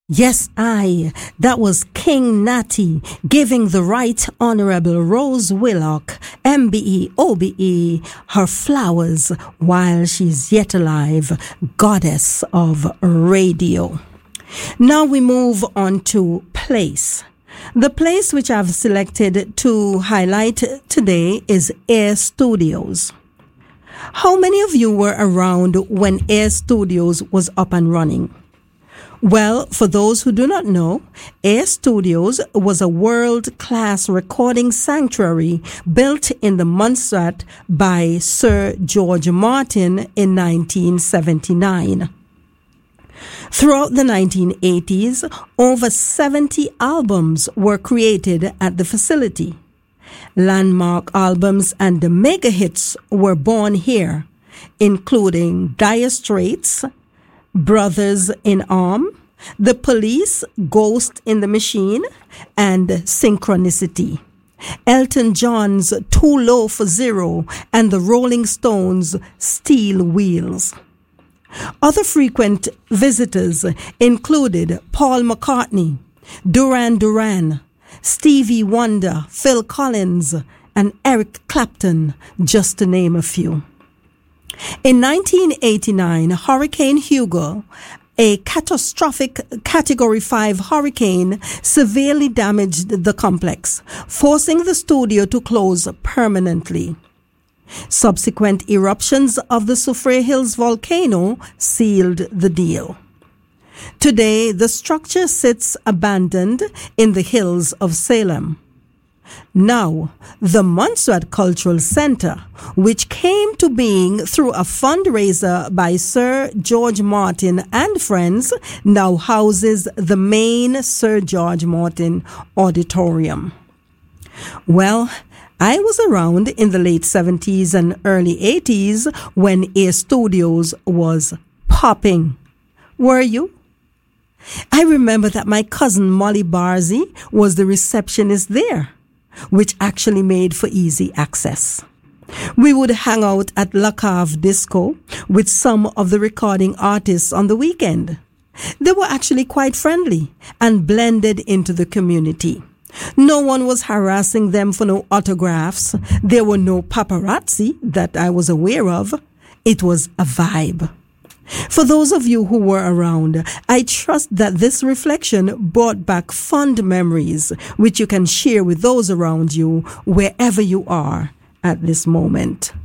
Yes, that was King Natty giving the Right Honorable Rose Willock, MBE, OBE, her flowers while she's yet alive, goddess of radio. Now we move on to place. The place which I've selected to highlight today is Air Studios. How many of you were around when Air Studios was up and running? Well, for those who do not know, Air Studios was a world-class recording sanctuary built in the Montserrat by Sir George Martin in 1979. Throughout the 1980s, over 70 albums were created at the facility. Landmark albums and the mega hits were born here, including Dire Straits, Brothers in Arm, The Police, Ghost in the Machine, and Synchronicity. Elton John's Too Low for Zero and the Rolling Stones' Steel Wheels. Other frequent visitors included Paul McCartney, Duran Duran, Stevie Wonder, Phil Collins, and Eric Clapton, just to name a few. In 1989, Hurricane Hugo, a catastrophic Category 5 hurricane, severely damaged the complex, forcing the studio to close permanently. Subsequent eruptions of the Soufriere Hills volcano sealed the deal. Today, the structure sits abandoned in the hills of Salem. Now, the Montserrat Cultural Center, which came to being through a fundraiser by Sir George Martin and friends, now houses the main Sir George Martin Auditorium. Well, I was around in the late 70s and early 80s when Air Studios was popping. Were you? I remember that my cousin Molly Barzy was the receptionist there, which actually made for easy access. We would hang out at La Cave Disco with some of the recording artists on the weekend. They were actually quite friendly and blended into the community. No one was harassing them for no autographs. There were no paparazzi that I was aware of. It was a vibe. For those of you who were around, I trust that this reflection brought back fond memories, which you can share with those around you wherever you are at this moment.